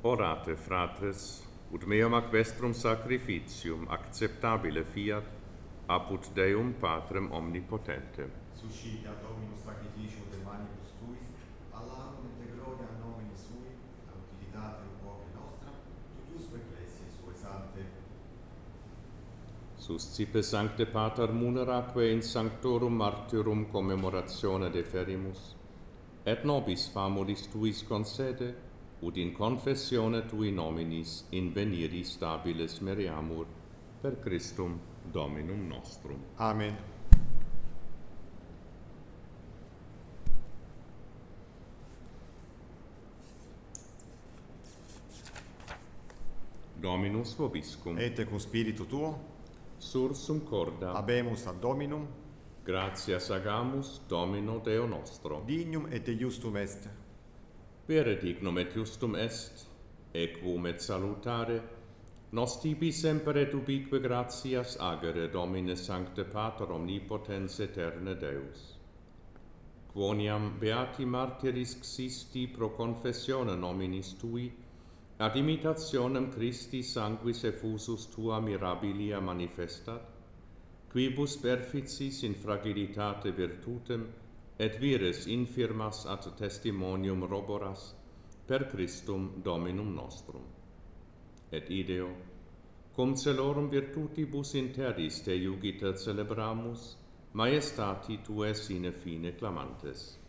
Orate, fratres, ut meum ac vestrum sacrificium acceptabile fiat, apud Deum Patrem omnipotentem. Suscitia Dominus sacrificium de manibus tuis, all'arum et gloria nomini sui, a utilitate uoque nostra, tuiusque ecclesiae sue sante. Suscipe Sancte Pater muneraque in sanctorum martyrum commemoratione deferimus, et nobis famulis tuis concede, ut in confessione tui nominis inveniri stabilis meriamur, per Christum Dominum nostrum. Amen. Dominus vobiscum. Et cum spiritu tuo, Sursum corda. habemus ad Dominum, Gratias agamus Domino Deo nostro. dignum et justum est. Vere dignum et justum est, equum et salutare, nos tibi semper et ubique gratias agere Domine Sancte Pater omnipotens aeterne Deus. Quoniam beati martyris xisti pro confessione nominis tui, ad imitationem Christi sanguis effusus tua mirabilia manifestat, quibus perficis in fragilitate virtutem et vires infirmas ad testimonium roboras per Christum Dominum nostrum. Et ideo, cum celorum virtutibus in terris te iugita celebramus, maestati tuae sine fine clamantes.